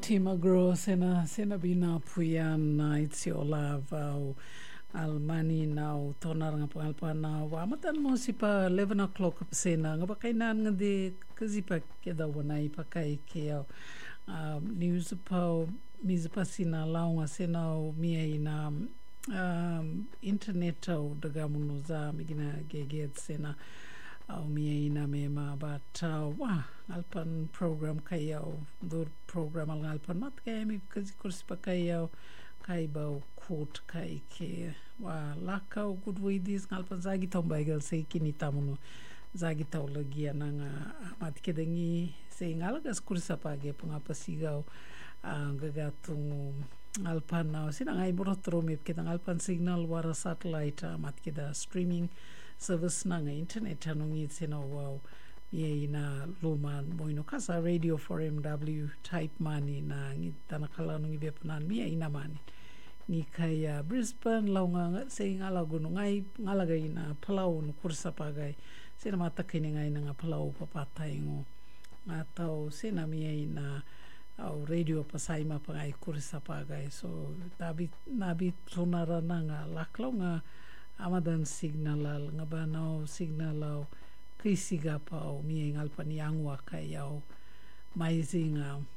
Timagro sena bina puyan na itsiola vau almani nau tonaranga pangalpana wa matan mo si pa 11 o'clock sena nga bakainan nga de kazipa keda wanai pakai keo news pa mizpa sina launga sena mia ina internet au daga munuza migina geget sena au mia ina mema but alpan program kayau dur program al alpan mat kaya mi kasi kursi pa kayau kai bau quote kai ke wa lakau good way this alpan zagi tau baigal sei kini tamuno zagi tau lagi ananga mat kedengi sei ngalagas kursi pa ge pangapa sigau gagatung alpan na sinang ay borotro mi kitang alpan signal wara satellite mat keda streaming service na nga internet tanungi sina wow ye na luman moino kasa radio for MW type mani na ngi tanakala nungi bepanan mi ina mani ngi kaya Brisbane launga sei ngalagu ngai ngalagai na Palau no kursa pagai sina mata kini ngai nga Palau papatai ngo atau sina mi ina au radio pasaima pagai kursa pagai so nabi sonara nga laklaunga amadan signalal nga banao signalau kisiga pau mi ngalpani angwa kayau maizinga